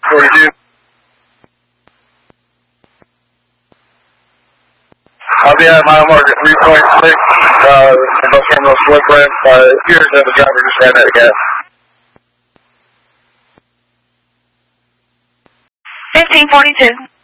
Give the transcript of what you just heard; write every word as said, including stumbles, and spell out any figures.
forty-two. I'll be at mile marker three point six, uh, Los Terminal slip ramp, uh, here's the driver just ran out of gas. fifteen forty-two.